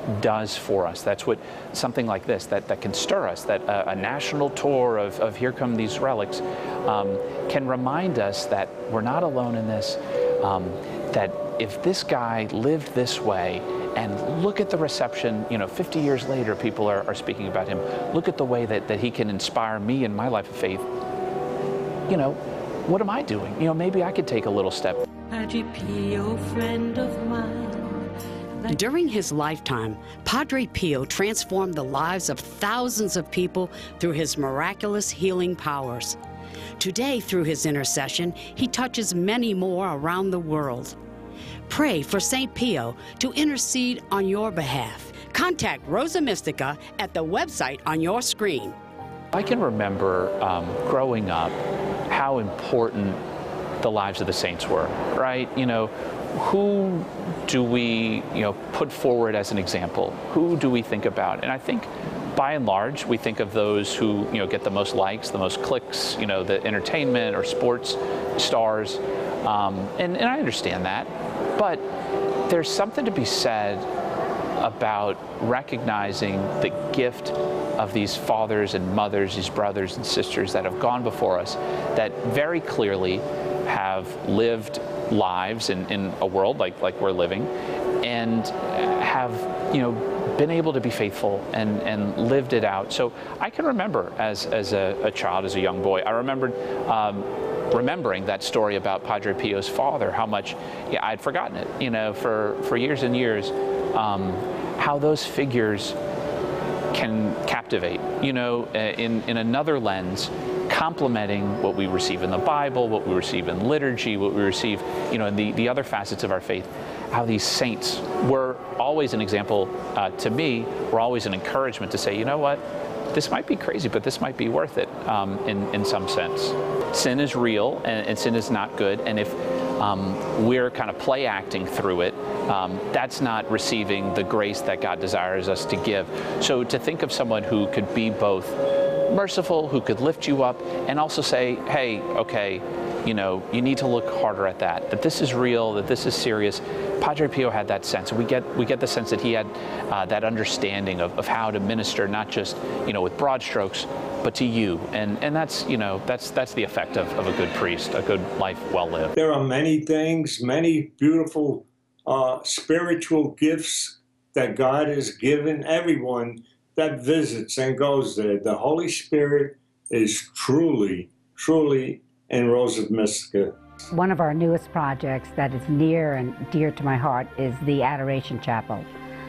does for us. That's what something like this, that can stir us, that a national tour of Here Come These Relics can remind us that we're not alone in this, that if this guy lived this way, and look at the reception, 50 years later, people are speaking about him. Look at the way that he can inspire me in my life of faith. What am I doing? Maybe I could take a little step. Padre Pio, friend of mine. During his lifetime, Padre Pio transformed the lives of thousands of people through his miraculous healing powers. Today, through his intercession, he touches many more around the world. Pray for St. Pio to intercede on your behalf. Contact Rosa Mystica at the website on your screen. I can remember growing up how important the lives of the saints were, right? Who do we, put forward as an example? Who do we think about? And I think, by and large, we think of those who, get the most likes, the most clicks, the entertainment or sports stars. And I understand that. But there's something to be said about recognizing the gift of these fathers and mothers, these brothers and sisters that have gone before us, that very clearly have lived lives in a world like we're living, and have been able to be faithful and lived it out. So I can remember as a child, as a young boy, I remembered remembering that story about Padre Pio's father, how much I'd forgotten it, for years and years, how those figures can captivate, in another lens, complementing what we receive in the Bible, what we receive in liturgy, what we receive, in the other facets of our faith, how these saints were always an example to me, were always an encouragement to say, you know what, this might be crazy, but this might be worth it in some sense. Sin is real, and sin is not good, and if we're kind of play acting through it, that's not receiving the grace that God desires us to give. So to think of someone who could be both merciful, who could lift you up, and also say, hey, okay, you need to look harder at that this is real, that this is serious. Padre Pio had that sense. We get the sense that he had that understanding of how to minister, not just, with broad strokes, but to you. And that's, that's the effect of a good priest, a good life well lived. There are many things, many beautiful spiritual gifts that God has given everyone that visits and goes there. The Holy Spirit is truly, truly in Rosa Mystica. One of our newest projects that is near and dear to my heart is the Adoration Chapel.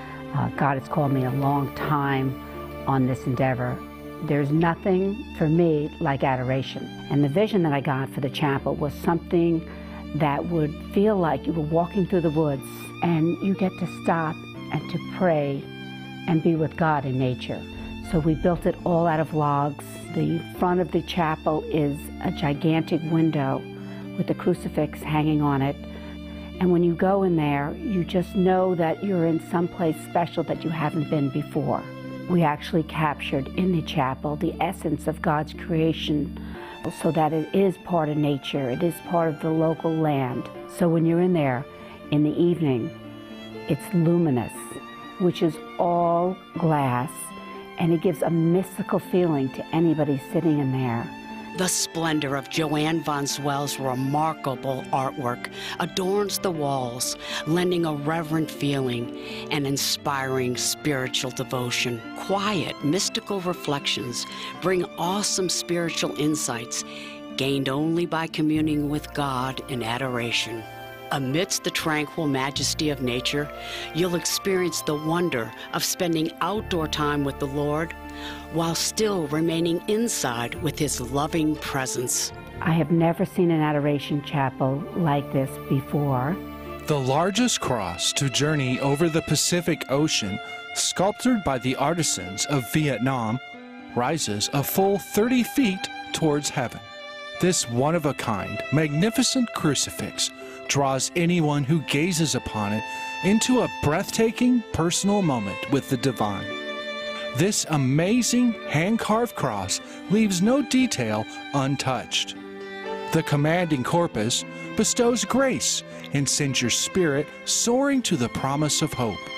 God has called me a long time on this endeavor. There's nothing for me like adoration. And the vision that I got for the chapel was something that would feel like you were walking through the woods and you get to stop and to pray and be with God in nature. So we built it all out of logs. The front of the chapel is a gigantic window with a crucifix hanging on it. And when you go in there, you just know that you're in some place special that you haven't been before. We actually captured in the chapel the essence of God's creation so that it is part of nature, it is part of the local land. So when you're in there in the evening, it's luminous, which is all glass, and it gives a mystical feeling to anybody sitting in there. The splendor of Joanne von Swell's remarkable artwork adorns the walls, lending a reverent feeling and inspiring spiritual devotion. Quiet, mystical reflections bring awesome spiritual insights gained only by communing with God in adoration. Amidst the tranquil majesty of nature, you'll experience the wonder of spending outdoor time with the Lord while still remaining inside with His loving presence. I have never seen an adoration chapel like this before. The largest cross to journey over the Pacific Ocean, sculptured by the artisans of Vietnam, rises a full 30 feet towards heaven. This one-of-a-kind, magnificent crucifix draws anyone who gazes upon it into a breathtaking personal moment with the divine. This amazing hand-carved cross leaves no detail untouched. The commanding corpus bestows grace and sends your spirit soaring to the promise of hope.